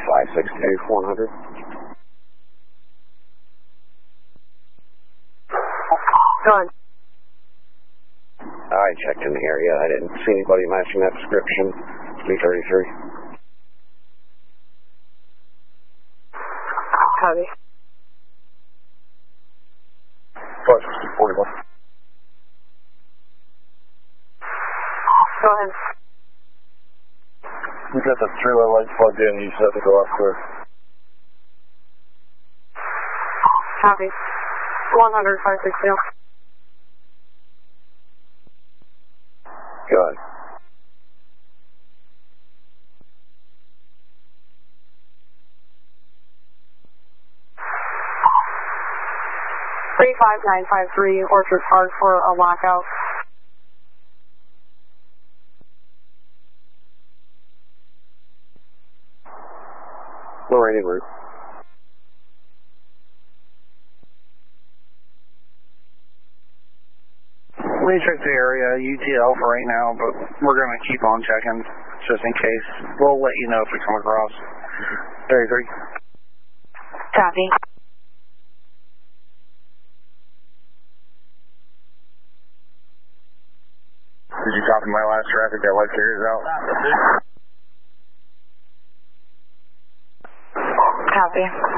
562 100. Go ahead. I checked in the area. I didn't see anybody matching that description. B33. Copy. 41. Go ahead. We got the trailer lights plugged in. You said to go off clear. Copy. 100, 560. Go ahead. Three 5953 Orchard Park for a lockout. Low rated route. We checked the area, UTL for right now, but we're going to keep on checking just in case. We'll let you know if we come across. 33. Copy. Did you copy my last traffic? That light carriers out? Copy.